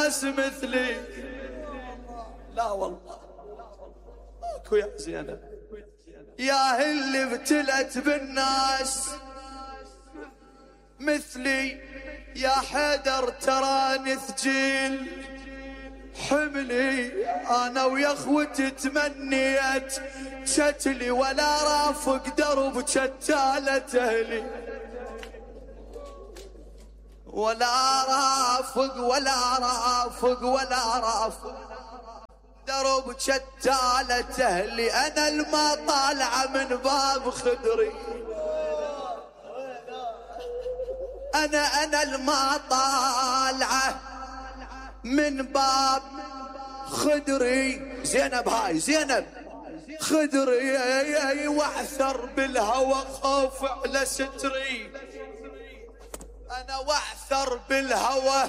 ناس مثلي. لا والله اكو يا زينب، يا اللي ابتلت بالناس مثلي، يا حيدر تراني ثقيل حملي. انا ويا اخوتي تمنيت شتلي، ولا رافق درب شتالة اهلي، ولا رافق ولا رافق ولا رافق درب شتالة اهلي. انا الما طالعة من باب خدري، انا الما طالعة من باب خدري. زينب هاي زينب خدري، واعثر بالهوى خوف على ستري. انا واعثر بالهوى